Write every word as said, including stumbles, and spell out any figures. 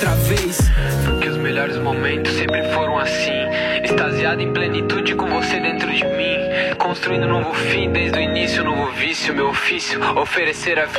outra vez. Porque os melhores momentos sempre foram assim, extasiado em plenitude com você dentro de mim, construindo um novo fim desde o início, um novo vício, meu ofício, oferecer a vida.